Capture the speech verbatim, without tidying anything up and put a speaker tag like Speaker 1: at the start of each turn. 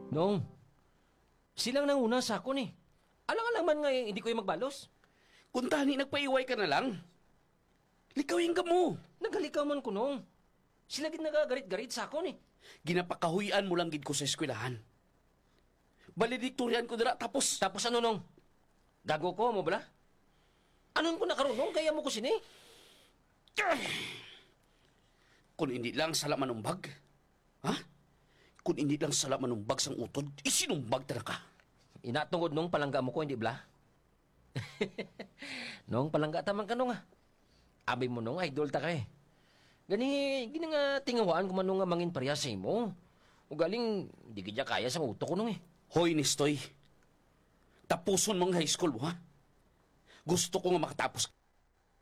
Speaker 1: Nong, silang nanguna sa ako ni. Alang-alang man nga eh, hindi ko yung magbalos.
Speaker 2: Kung tani nagpaiway ka na lang, likawin ka mo.
Speaker 1: Naghalikaw man ko nung. Sila gid nagagarit-garit sa ako ni.
Speaker 2: Ginapakahuyan mo lang gid ko sa eskwelahan. Valedictorian ko dira tapos
Speaker 1: Tapos ano nung? Gago ko mo bala? Anon ko nakarunong kaya mo ko sini?
Speaker 2: kung hindi lang sala manumbag. Ha? Kung hindi lang sala manumbag sang utod, isinumbag ta na ka.
Speaker 1: Inatungod nung palangga mo ko hindi bala? Nung palangga tamang ka nung ah. Abi mo nung idol ta kay. Gani, gini nga tingawaan ko man nung nga mangin parya sa imo. O galing, di kaya kaya sa uto ko nung eh.
Speaker 2: Hoy, Nistoy. Tapuson mong high school mo, ha? Gusto ko nga makatapos.